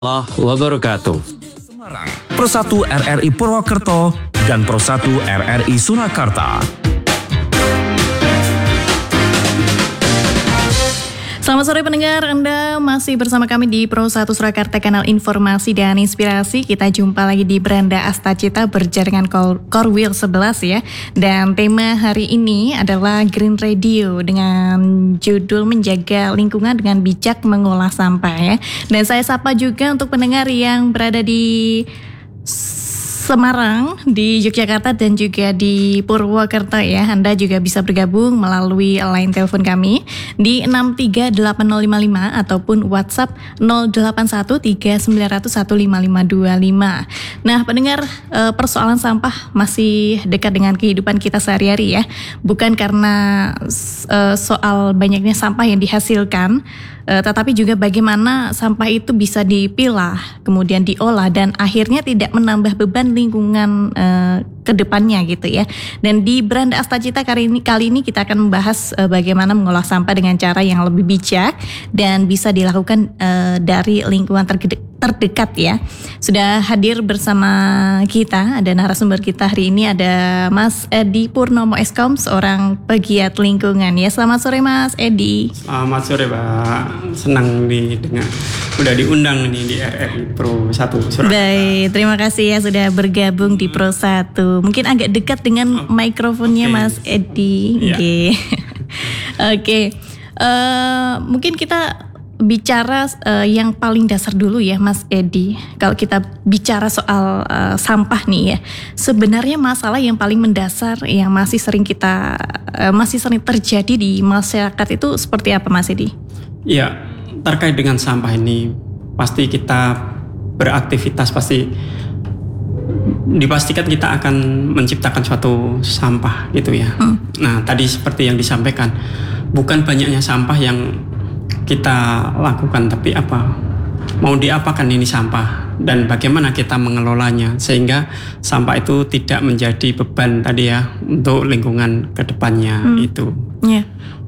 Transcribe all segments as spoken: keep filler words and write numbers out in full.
Allah wabarakatuh. Semarang, Pro satu R R I Purwokerto dan Pro satu R R I Surakarta. Selamat sore pendengar, Anda masih bersama kami di Pro satu Surakarta, kanal informasi dan inspirasi. Kita jumpa lagi di Beranda Astacita berjaringan Core Wheel sebelas ya. Dan tema hari ini adalah Green Radio dengan judul menjaga lingkungan dengan bijak mengolah sampah ya. Dan saya sapa juga untuk pendengar yang berada di Semarang, di Yogyakarta dan juga di Purwokerto ya. Anda juga bisa bergabung melalui line telepon kami di enam tiga delapan nol lima lima ataupun WhatsApp nol delapan satu tiga sembilan nol satu lima lima dua lima. Nah, pendengar, persoalan sampah masih dekat dengan kehidupan kita sehari-hari ya. Bukan karena soal banyaknya sampah yang dihasilkan, tetapi juga bagaimana sampah itu bisa dipilah, kemudian diolah dan akhirnya tidak menambah beban lingkungan uh, ke depannya gitu ya. Dan di Beranda Astacita kali ini kali ini kita akan membahas uh, bagaimana mengolah sampah dengan cara yang lebih bijak dan bisa dilakukan uh, dari lingkungan terdekat terdekat ya. Sudah hadir bersama kita, ada narasumber kita hari ini, ada Mas Edi Purnomo Eskom, seorang pegiat lingkungan ya. Selamat sore Mas Edi. Selamat sore Pak, senang didengar, udah diundang nih di R R I Pro satu Surakarta. Baik, terima kasih ya sudah bergabung di Pro satu. Mungkin agak dekat dengan oh, mikrofonnya okay. Mas Edi. Yeah. Oke, okay. okay. uh, mungkin kita bicara uh, yang paling dasar dulu ya Mas Edi. Kalau kita bicara soal uh, sampah nih ya, sebenarnya masalah yang paling mendasar yang masih sering kita uh, masih sering terjadi di masyarakat itu seperti apa Mas Edi? Ya, terkait dengan sampah ini pasti kita beraktivitas pasti dipastikan kita akan menciptakan suatu sampah gitu ya. Hmm. Nah, tadi seperti yang disampaikan, bukan banyaknya sampah yang kita lakukan, tapi apa mau diapakan ini sampah dan bagaimana kita mengelolanya sehingga sampah itu tidak menjadi beban tadi ya untuk lingkungan ke depannya. hmm. Itu ya.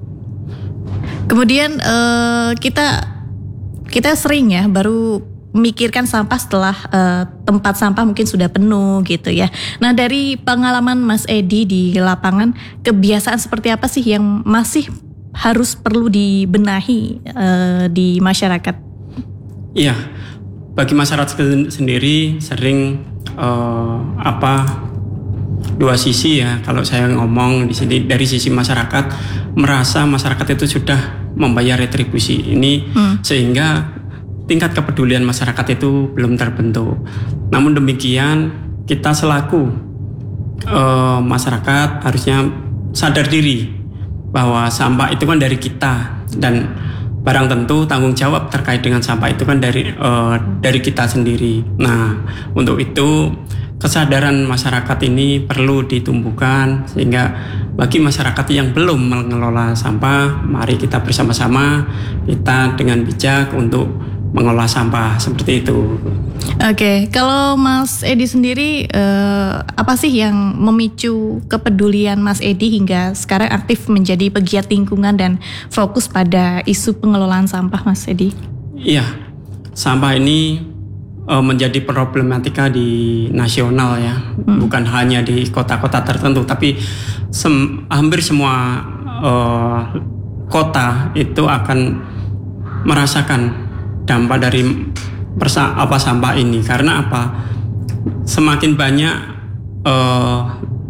Kemudian uh, kita kita sering ya baru memikirkan sampah setelah uh, tempat sampah mungkin sudah penuh gitu ya. Nah, dari pengalaman Mas Edi di lapangan, kebiasaan seperti apa sih yang masih harus perlu dibenahi uh, di masyarakat? Iya, bagi masyarakat sendiri sering uh, apa dua sisi ya. Kalau saya ngomong di sini dari sisi masyarakat, merasa masyarakat itu sudah membayar retribusi ini hmm. sehingga tingkat kepedulian masyarakat itu belum terbentuk. Namun demikian kita selaku uh, masyarakat harusnya sadar diri bahwa sampah itu kan dari kita dan barang tentu tanggung jawab terkait dengan sampah itu kan dari uh, dari kita sendiri. Nah, untuk itu kesadaran masyarakat ini perlu ditumbuhkan sehingga bagi masyarakat yang belum mengelola sampah, mari kita bersama-sama kita dengan bijak untuk mengolah sampah seperti itu. Oke, kalau Mas Edi sendiri eh, apa sih yang memicu kepedulian Mas Edi hingga sekarang aktif menjadi pegiat lingkungan dan fokus pada isu pengelolaan sampah, Mas Edi? Iya, sampah ini eh, menjadi problematika di nasional ya, hmm. bukan hanya di kota-kota tertentu, tapi sem- hampir semua eh, kota itu akan merasakan dampak dari persa- apa sampah ini. Karena apa, semakin banyak uh,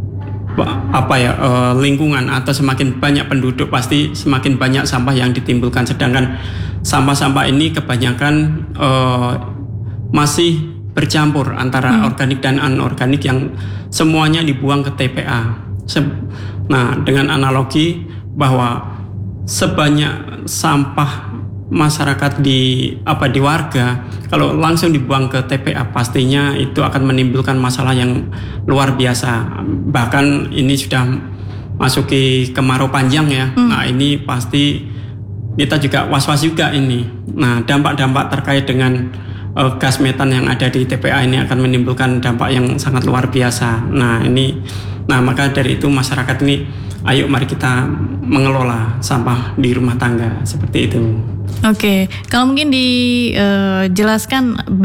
apa ya uh, lingkungan atau semakin banyak penduduk pasti semakin banyak sampah yang ditimbulkan, sedangkan sampah-sampah ini kebanyakan uh, masih bercampur antara hmm. organik dan anorganik yang semuanya dibuang ke T P A. Se- nah, dengan analogi bahwa sebanyak sampah masyarakat di apa di warga kalau langsung dibuang ke T P A pastinya itu akan menimbulkan masalah yang luar biasa. Bahkan ini sudah masuki kemarau panjang ya. Hmm. Nah, ini pasti kita juga was-was juga ini. Nah, dampak-dampak terkait dengan uh, gas metan yang ada di T P A ini akan menimbulkan dampak yang sangat luar biasa. Nah, ini nah maka dari itu masyarakat ini ayo mari kita mengelola sampah di rumah tangga seperti itu. Oke, kalau mungkin dijelaskan